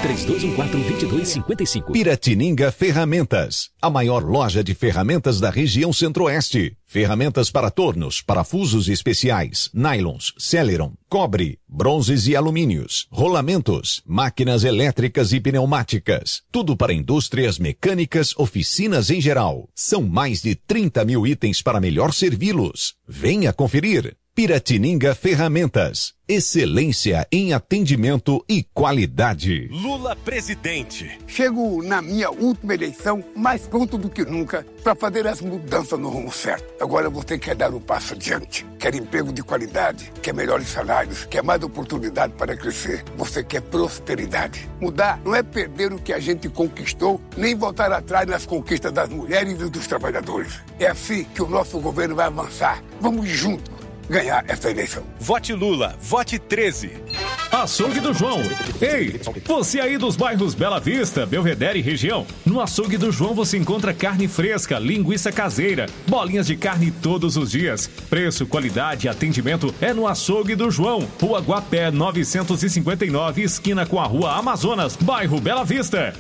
3214-2255. Piratininga Ferramentas, a maior loja de ferramentas da região Centro-Oeste. Ferramentas para tornos, parafusos especiais, nylons, celeron, cobre, bronzes e alumínios, rolamentos, máquinas elétricas e pneumáticas. Tudo para indústrias mecânicas, oficinas em geral. São mais de 30 mil itens para melhor servi-los. Venha conferir. Piratininga Ferramentas. Excelência em atendimento e qualidade. Lula presidente. Chego na minha última eleição mais pronto do que nunca para fazer as mudanças no rumo certo. Agora você quer dar um passo adiante. Quer emprego de qualidade, quer melhores salários, quer mais oportunidade para crescer. Você quer prosperidade. Mudar não é perder o que a gente conquistou, nem voltar atrás nas conquistas das mulheres e dos trabalhadores. É assim que o nosso governo vai avançar. Vamos juntos ganhar essa eleição. Vote Lula, vote 13. Açougue do João. Ei, você aí dos bairros Bela Vista, Belvedere e região. No Açougue do João você encontra carne fresca, linguiça caseira, bolinhas de carne todos os dias. Preço, qualidade e atendimento é no Açougue do João. Rua Guapé 959, esquina com a Rua Amazonas, bairro Bela Vista.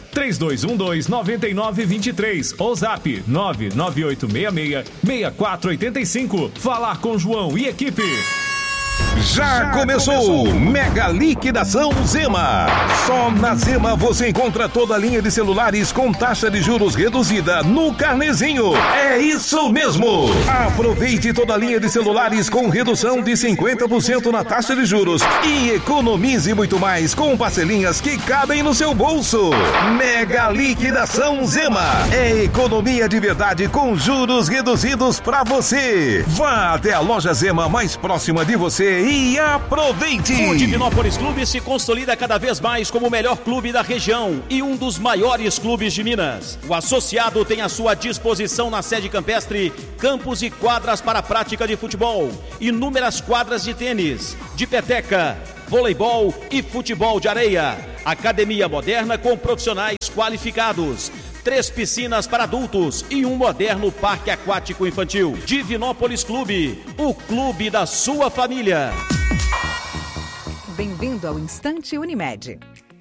3212-9923 ou zap 99866-6485. Falar com João e equipe. Já começou Mega Liquidação Zema. Só na Zema você encontra toda a linha de celulares com taxa de juros reduzida no carnezinho. É isso mesmo! Aproveite toda a linha de celulares com redução de 50% na taxa de juros e economize muito mais com parcelinhas que cabem no seu bolso. Mega Liquidação Zema. É economia de verdade com juros reduzidos para você. Vá até a loja Zema mais próxima de você e aproveite! O Divinópolis Clube se consolida cada vez mais como o melhor clube da região e um dos maiores clubes de Minas. O associado tem à sua disposição na sede campestre campos e quadras para a prática de futebol, inúmeras quadras de tênis, de peteca, voleibol e futebol de areia. Academia moderna com profissionais qualificados. 3 piscinas para adultos e um moderno parque aquático infantil. Divinópolis Clube, o clube da sua família. Bem-vindo ao Instante Unimed.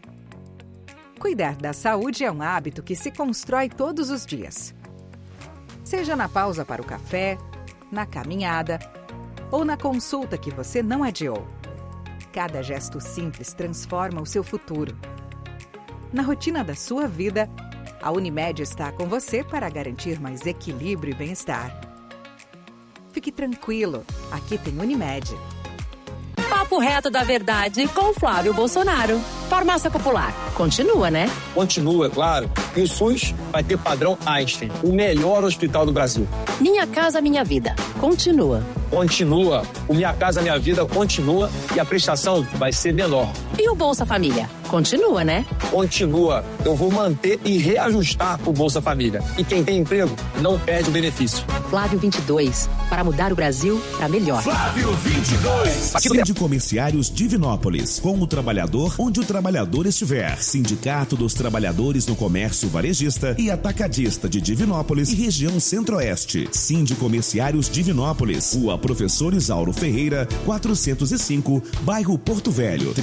Cuidar da saúde é um hábito que se constrói todos os dias. Seja na pausa para o café, na caminhada ou na consulta que você não adiou. Cada gesto simples transforma o seu futuro. Na rotina da sua vida, a Unimed está com você para garantir mais equilíbrio e bem-estar. Fique tranquilo, aqui tem Unimed. Papo reto da verdade com Flávio Bolsonaro. Farmácia Popular, continua, né? Continua, claro. E o SUS vai ter padrão Einstein, o melhor hospital do Brasil. Minha Casa Minha Vida, continua. Continua. O Minha Casa Minha Vida continua e a prestação vai ser menor. E o Bolsa Família? Continua, né? Continua. Eu vou manter e reajustar o Bolsa Família. E quem tem emprego não perde o benefício. Flávio 22, para mudar o Brasil para melhor. Flávio 22. Sindicomerciários Divinópolis, com o trabalhador onde o trabalhador estiver. Sindicato dos Trabalhadores do Comércio Varejista e Atacadista de Divinópolis e região Centro-Oeste. Sindicomerciários Divinópolis, Rua Professor Isauro Ferreira, 405, bairro Porto Velho,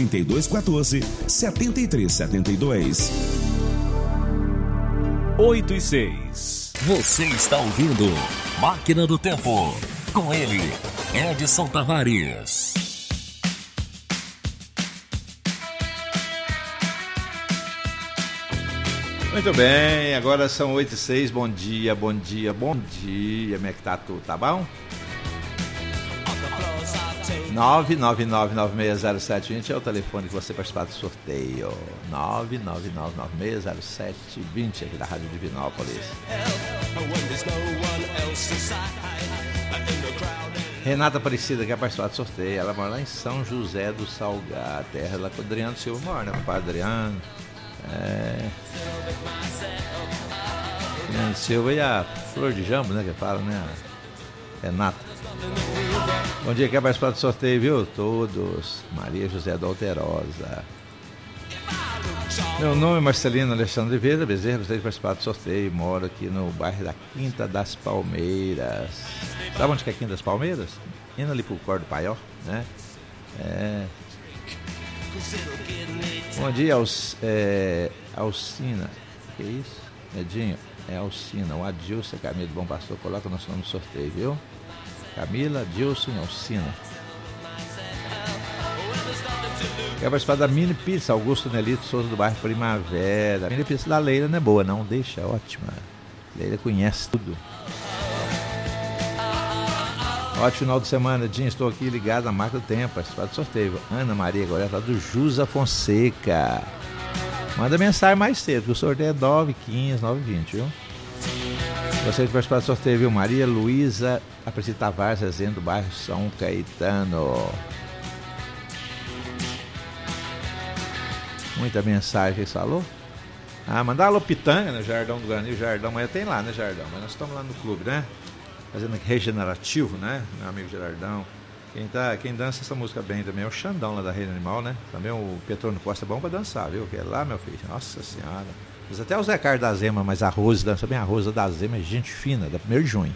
3214-7372. 8:06. Você está ouvindo Máquina do Tempo. Com ele, Edson Tavares. Muito bem, agora são 8:06. Bom dia, bom dia, bom dia. Como é que tá tudo? Tá bom? 999960720 é o telefone que você participar do sorteio. 999960720 aqui da Rádio Divinópolis. Renata Aparecida quer participar do sorteio. Ela mora lá em São José do Salgado, terra lá com o Adriano Silva mora, né? Com o Adriano. Adriano Silva e a Flor de Jambo, né? Que fala, né? Renata. Bom dia, quer participar do sorteio, viu? Todos. Maria José da Alterosa. Meu nome é Marcelino Alexandre Oliveira Bezerra, gostaria de participar do sorteio. Moro aqui no bairro da Quinta das Palmeiras. Sabe onde que é a Quinta das Palmeiras? Indo ali pro Cor do Paió, né? Bom dia, Alcina. Que isso? Edinho, é Alcina. O Adilson Camilo Bom Pastor. Coloca o nosso nome no sorteio, viu? Camila, Adilson e Alcina. Quer participar da mini pizza Augusto Nelito Souza do bairro Primavera. A mini pizza da Leila não é boa, não. Deixa, ótima. Leila conhece tudo. Ótimo final de semana, Dinho. Estou aqui ligado na Marca do Tempo. Participar do sorteio. Ana Maria agora tá do Jusa Fonseca. Manda mensagem mais cedo, que o sorteio é 9h15, 9h20, viu? Você que participar do sorteio, viu? Maria Luísa Aparecida Tavares, Rezende do bairro São Caetano. Muita mensagem que ele falou. Mandar alô Pitanga, né? Jardão do Guarani, Jardão, amanhã tem lá, né, Jardão? Mas nós estamos lá no clube, né? Fazendo aqui regenerativo, né? Meu amigo Gerardão. Quem dança essa música bem também é o Xandão lá da Reino Animal, né? Também o Petrônio Costa é bom pra dançar, viu? Que é lá, meu filho. Nossa Senhora. Mas até o Zé Carlos da Zema, mas a Rose dança bem. A Rosa da Zema é gente fina, da 1º de junho.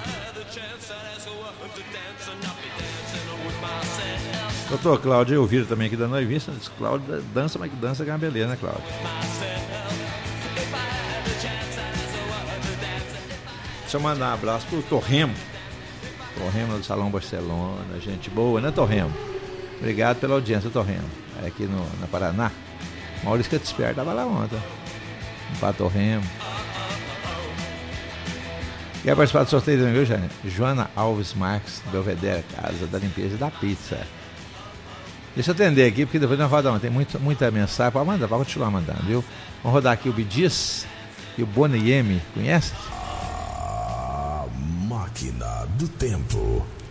Doutor Cláudio, eu vi também aqui da Noivista. Diz que Cláudio dança, mas que dança que é uma beleza, né, Cláudio? Deixa eu mandar um abraço pro Torremo. Torremo do Salão Barcelona. Gente boa, né, Torremo? Obrigado pela audiência, Torremo. Aqui na Paraná. Maurício que te espera, tava lá ontem. Para Torremo. Quer participar do sorteio também, viu, gente? Joana Alves Marques, Belvedere, Casa da Limpeza e da Pizza. Deixa eu atender aqui, porque depois nós rodamos. Tem muita mensagem. Pode mandar, pode continuar mandando, viu? Vamos rodar aqui o Bidiz e o Boniemi. Conhece? A Máquina do Tempo.